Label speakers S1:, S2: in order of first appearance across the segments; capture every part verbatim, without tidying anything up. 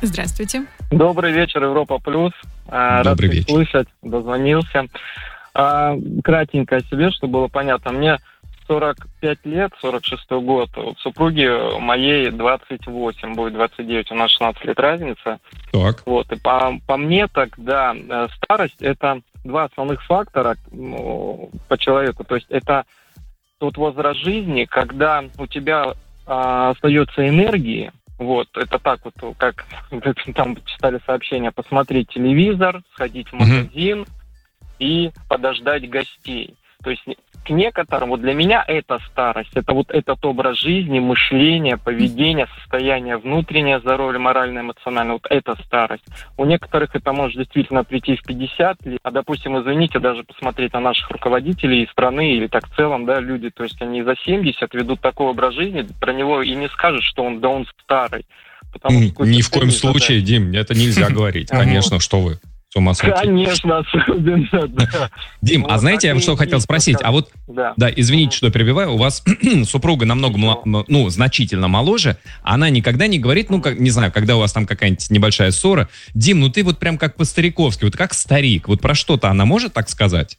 S1: Здравствуйте.
S2: Добрый вечер, Европа Плюс. Рад
S3: Добрый вечер.
S2: слышать, дозвонился. А, кратенько о себе, чтобы было понятно. Мне сорок пять лет, сорок шестой год. Вот супруге моей двадцать восемь, будет двадцать девять, у нас шестнадцать лет разница.
S3: Так.
S2: Вот, и по, по мне тогда старость – это два основных фактора ну, по человеку. То есть это тот возраст жизни, когда у тебя а, остается энергии. Вот, это так вот, как там читали сообщения, посмотреть телевизор, сходить в магазин mm-hmm. и подождать гостей. То есть к некоторым, вот для меня это старость, это вот этот образ жизни, мышление, поведение, состояние внутреннее здоровье, моральное, эмоциональное, вот это старость. У некоторых это может действительно прийти в пятьдесят лет, а, допустим, извините, даже посмотреть на наших руководителей страны или так в целом, да, люди, то есть они за семьдесят ведут такой образ жизни, про него и не скажешь, что он, да он старый.
S3: Потому что ни в коем случае, задать. Дим, это нельзя говорить, конечно, что вы.
S2: Конечно, особенно, да.
S3: Дим, вот, а знаете, я что хотел спросить? А вот, да, да извините, что перебиваю, у вас супруга намного, ну, значительно моложе, она никогда не говорит, ну, как, не знаю, когда у вас там какая-нибудь небольшая ссора, Дим, ну ты вот прям как по-стариковски, вот как старик, вот про что-то она может так сказать?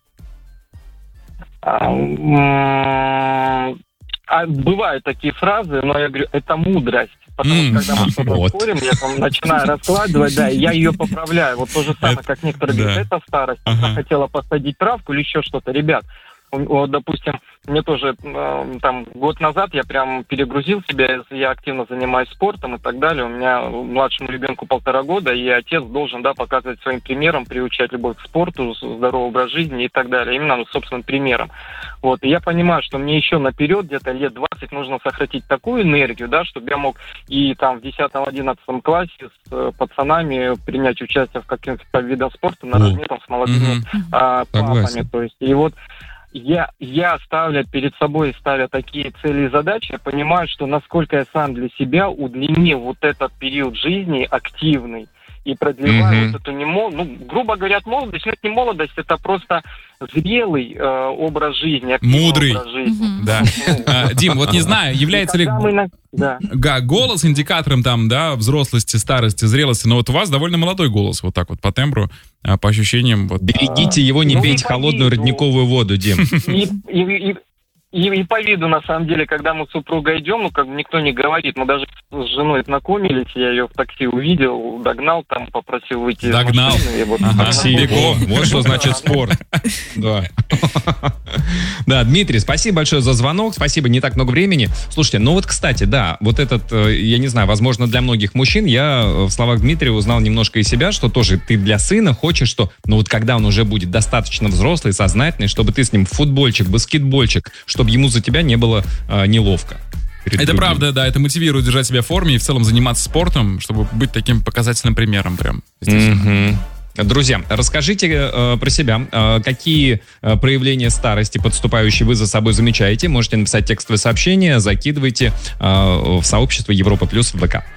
S2: А, а, бывают такие фразы, но я говорю, это мудрость. Потому что, когда мы что-то вот. спорим, я там начинаю раскладывать, да, и я ее поправляю. Вот то же самое, это, как некоторые да. говорят, это старость. Ага. Я хотела посадить травку или еще что-то. Ребят, вот, допустим, мне тоже э, там год назад я прям перегрузил себя, я активно занимаюсь спортом и так далее. У меня младшему ребенку полтора года, и отец должен, да, показывать своим примером, приучать любовь к спорту, здоровый образ жизни и так далее. Именно ну, собственным примером. Вот, и я понимаю, что мне еще наперед, где-то лет двадцать, нужно сохранить такую энергию, да, чтобы я мог и там в десятом-одиннадцатом классе с э, пацанами принять участие в каких-то видах спорта наравне там с молодыми mm-hmm. э, папами. То есть, и вот Я, я ставлю перед собой, ставя такие цели и задачи, я понимаю, что насколько я сам для себя удлинил вот этот период жизни активный и продлеваю mm-hmm. вот эту немолодость, ну, грубо говоря, молодость, но это не молодость, это просто зрелый э, образ жизни,
S4: мудрый.
S2: Образ жизни.
S4: Mm-hmm. Да. А, Дим, вот не знаю, является ли на... да. Га, голос индикатором там, да, взрослости, старости, зрелости, но вот у вас довольно молодой голос, вот так вот по тембру, по ощущениям. Вот.
S3: Берегите его, не ну, пейте холодную виду. родниковую воду, Дим.
S2: И, и, и, и, и по виду, на самом деле, когда мы с супругой идем, ну, как бы никто не говорит, мы даже с женой знакомились, я ее в такси увидел, догнал, там, попросил выйти из
S4: Догнал.
S2: машины. Вот,
S3: ага, бегом. Вот что значит спорт. Да. Да, Дмитрий, спасибо большое за звонок, спасибо, не так много времени. Слушайте, ну вот, кстати, да, вот этот, я не знаю, возможно, для многих мужчин, я в словах Дмитрия узнал немножко из себя, что тоже ты для сына хочешь, что, ну вот когда он уже будет достаточно взрослый, сознательный, чтобы ты с ним в футбольчик, баскетбольчик, чтобы ему за тебя не было э, неловко.
S4: Это другим. Правда, да, это мотивирует держать себя в форме и в целом заниматься спортом, чтобы быть таким показательным примером прям.
S3: Mm-hmm. Друзья, расскажите э, про себя, э, какие э, проявления старости подступающие вы за собой замечаете. Можете написать текстовое сообщение, закидывайте э, в сообщество Европа Плюс в ВК.